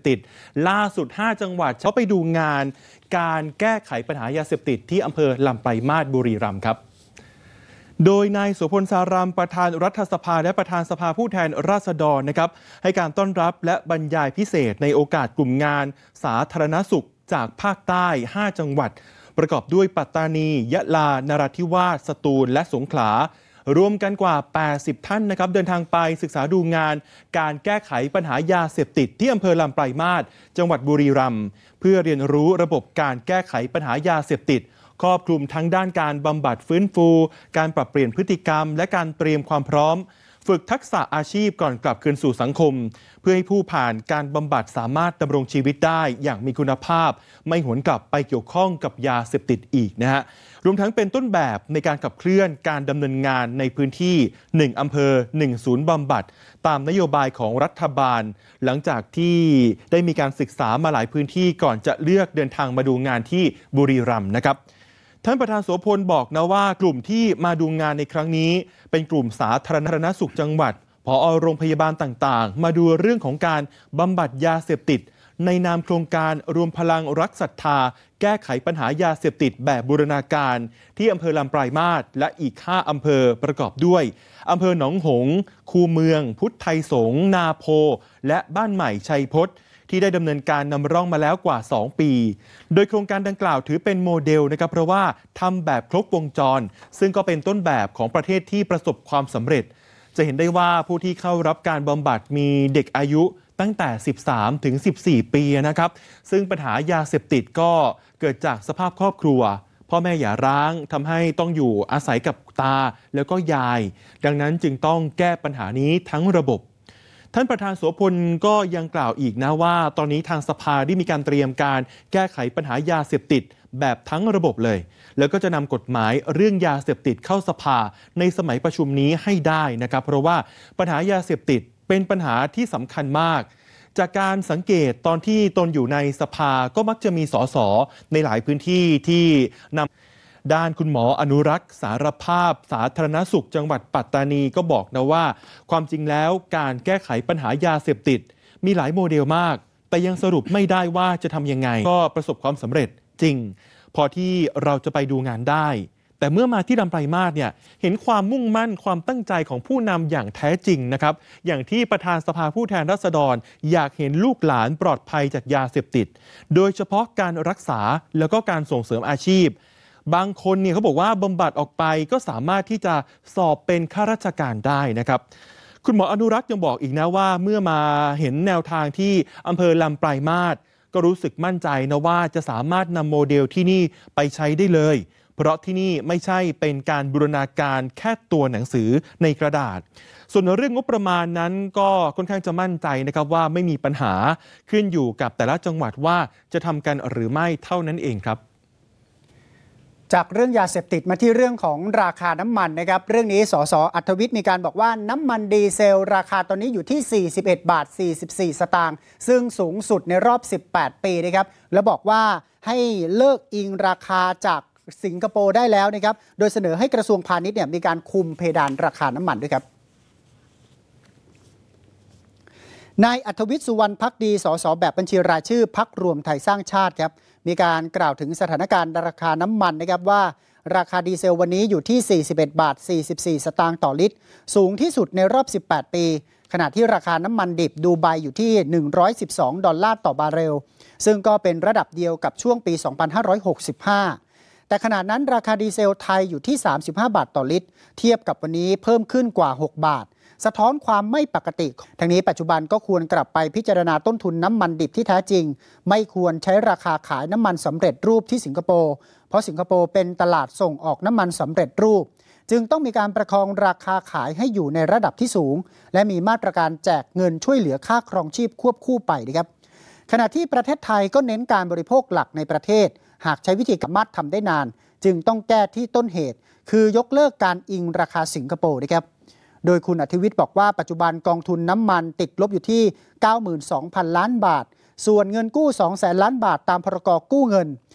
ติดล่าสุด5จังหวัดเขาไปดูงานการแก้ไขปัญหายาเสพติดที่อำเภอลำปลายมาสบุรีรัมย์ครับโดยนายโสพลสารัมประธานรัฐสภาและประธานสภาผู้แทนราษฎรนะครับให้การต้อนรับและบรรยายพิเศษในโอกาสกลุ่มงานสาธารณสุขจากภาคใต้5จังหวัดประกอบด้วยปัตตานียะลานราธิวาสสตูลและสงขลารวมกันกว่า80ท่านนะครับเดินทางไปศึกษาดูงานการแก้ไขปัญหายาเสพติดที่อำเภอลำปลายมาสจังหวัดบุรีรัมย์เพื่อเรียนรู้ระบบการแก้ไขปัญหายาเสพติดครอบคลุมทั้งด้านการบำบัดฟื้นฟูการปรับเปลี่ยนพฤติกรรมและการเตรียมความพร้อมฝึกทักษะอาชีพก่อนกลับคืนสู่สังคมเพื่อให้ผู้ผ่านการบำบัดสามารถดำรงชีวิตได้อย่างมีคุณภาพไม่หวนกลับไปเกี่ยวข้องกับยาเสพติดอีกนะฮะรวมทั้งเป็นต้นแบบในการขับเคลื่อนการดำเนินงานในพื้นที่1อำเภอ1ศูนย์บำบัดตามนโยบายของรัฐบาลหลังจากที่ได้มีการศึกษามาหลายพื้นที่ก่อนจะเลือกเดินทางมาดูงานที่บุรีรัมย์นะครับท่านประธานโสพลบอกนะว่ากลุ่มที่มาดูงานในครั้งนี้เป็นกลุ่มสาธารณสุขจังหวัดผอ.โรงพยาบาลต่างๆมาดูเรื่องของการบำบัดยาเสพติดในนามโครงการรวมพลังรักศรัทธาแก้ไขปัญหายาเสพติดแบบบูรณาการที่อำเภอลำปลายมาสและอีก5อำเภอประกอบด้วยอำเภอหนองหงส์คูเมืองพุทธไทยสงฆ์นาโพและบ้านใหม่ชัยพจน์ที่ได้ดำเนินการนำร่องมาแล้วกว่า2ปีโดยโครงการดังกล่าวถือเป็นโมเดลนะครับเพราะว่าทำแบบครบวงจรซึ่งก็เป็นต้นแบบของประเทศที่ประสบความสำเร็จจะเห็นได้ว่าผู้ที่เข้ารับการบำบัดมีเด็กอายุตั้งแต่13ถึง14ปีนะครับซึ่งปัญหายาเสพติดก็เกิดจากสภาพครอบครัวพ่อแม่หย่าร้างทำให้ต้องอยู่อาศัยกับตาแล้วก็ยายดังนั้นจึงต้องแก้ปัญหานี้ทั้งระบบท่านประธานโสพลก็ยังกล่าวอีกนะว่าตอนนี้ทางสภาได้มีการเตรียมการแก้ไขปัญหายาเสพติดแบบทั้งระบบเลยแล้วก็จะนำกฎหมายเรื่องยาเสพติดเข้าสภาในสมัยประชุมนี้ให้ได้นะครับเพราะว่าปัญหายาเสพติดเป็นปัญหาที่สำคัญมากจากการสังเกตตอนที่ตนอยู่ในสภาก็มักจะมีสสในหลายพื้นที่ที่นำด้านคุณหมออนุรักษ์สารภาพสาธารณสุขจังหวัดปัตตานีก็บอกนะว่าความจริงแล้วการแก้ไขปัญหายาเสพติดมีหลายโมเดลมากแต่ยังสรุปไม่ได้ว่าจะทำยังไงก็ประสบความสำเร็จจริงพอที่เราจะไปดูงานได้แต่เมื่อมาที่ลำปลายมาสเนี่ยเห็นความมุ่งมั่นความตั้งใจของผู้นำอย่างแท้จริงนะครับอย่างที่ประธานสภาผู้แทนราษฎรอยากเห็นลูกหลานปลอดภัยจากยาเสพติดโดยเฉพาะการรักษาแล้วก็การส่งเสริมอาชีพบางคนเนี่ยเขาบอกว่าบำบัดออกไปก็สามารถที่จะสอบเป็นข้าราชการได้นะครับคุณหมออนุรักษ์ยังบอกอีกนะว่าเมื่อมาเห็นแนวทางที่อำเภอลำปลายมาสก็รู้สึกมั่นใจนะว่าจะสามารถนำโมเดลที่นี่ไปใช้ได้เลยเพราะที่นี่ไม่ใช่เป็นการบูรณาการแค่ตัวหนังสือในกระดาษส่วนเรื่องงบประมาณนั้นก็ค่อนข้างจะมั่นใจนะครับว่าไม่มีปัญหาขึ้นอยู่กับแต่ละจังหวัดว่าจะทำกันหรือไม่เท่านั้นเองครับจากเรื่องยาเสพติดมาที่เรื่องของราคาน้ำมันนะครับเรื่องนี้สส.อัธวิทย์มีการบอกว่าน้ำมันดีเซลราคาตอนนี้อยู่ที่41 บาท 44 สตางค์ซึ่งสูงสุดในรอบ18 ปีนะครับแล้วบอกว่าให้เลิกอิงราคาจากสิงคโปร์ได้แล้วนะครับโดยเสนอให้กระทรวงพาณิชย์มีการคุมเพดานราคาน้ำมันด้วยครับนายอัธวิทย์สุวรรณภักดี สส.แบบบัญชีรายชื่อพรรครวมไทยสร้างชาติครับมีการกล่าวถึงสถานการณ์ราคาน้ำมันนะครับว่าราคาดีเซลวันนี้อยู่ที่41 บาท 44 สตางค์ต่อลิตรสูงที่สุดในรอบ18 ปีขณะที่ราคาน้ำมันดิบดูไบอยู่ที่112 ดอลลาร์ต่อบาร์เรลซึ่งก็เป็นระดับเดียวกับช่วงปี 2565แต่ขณะนั้นราคาดีเซลไทยอยู่ที่35 บาทต่อลิตรเทียบกับวันนี้เพิ่มขึ้นกว่า6 บาทสะท้อนความไม่ปกติทั้งนี้ปัจจุบันก็ควรกลับไปพิจารณาต้นทุนน้ำมันดิบที่แท้จริงไม่ควรใช้ราคาขายน้ำมันสำเร็จรูปที่สิงคโปร์เพราะสิงคโปร์เป็นตลาดส่งออกน้ำมันสำเร็จรูปจึงต้องมีการประคองราคาขายให้อยู่ในระดับที่สูงและมีมาตรการแจกเงินช่วยเหลือค่าครองชีพควบคู่ไปนะครับขณะที่ประเทศไทยก็เน้นการบริโภคหลักในประเทศหากใช้วิธีสามารถทำได้นานจึงต้องแก้ที่ต้นเหตุคือยกเลิกการอิงราคาสิงคโปร์นะครับโดยคุณอธิวิทย์บอกว่าปัจจุบันกองทุนน้ำมันติดลบอยู่ที่ 92,000 ล้านบาทส่วนเงินกู้ 200,000 ล้านบาทตามพรกกู้เงิน